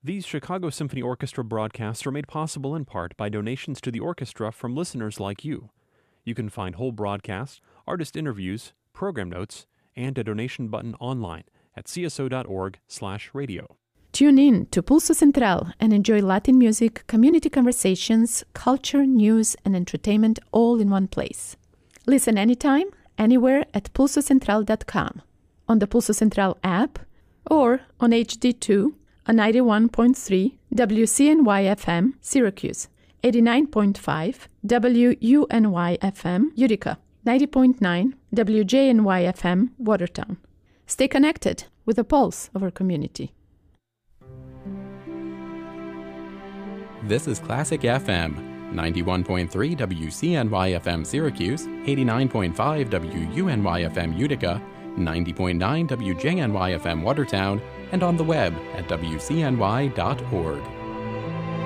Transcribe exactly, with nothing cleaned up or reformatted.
These Chicago Symphony Orchestra broadcasts are made possible in part by donations to the orchestra from listeners like you. You can find whole broadcasts, artist interviews, program notes, and a donation button online at c s o dot org slash radio. Tune in to Pulso Central and enjoy Latin music, community conversations, culture, news, and entertainment all in one place. Listen anytime, anywhere at pulso central dot com, on the Pulso Central app, or on H D two on ninety-one point three W C N Y F M Syracuse, eighty-nine point five W U N Y F M Utica, ninety point nine W J N Y F M Watertown. Stay connected with the pulse of our community. This is Classic F M, ninety-one point three W C N Y F M Syracuse, eighty-nine point five W U N Y F M Utica, ninety point nine W J N Y F M Watertown, and on the web at W C N Y dot org.